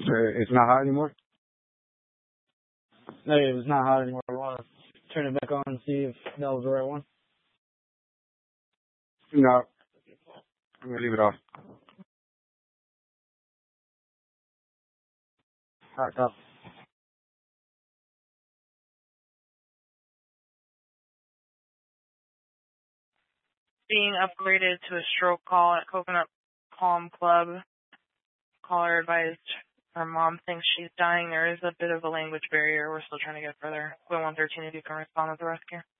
It's not hot anymore? No, it's not hot anymore. I want to turn it back on and see if that was the right one. No. I'm going to leave it off. All right, stop. Being upgraded to a stroke call at Coconut Palm Club. Caller advised her mom thinks she's dying. There is a bit of a language barrier. We're still trying to get further. Quinn 113 if you can respond with the rescue.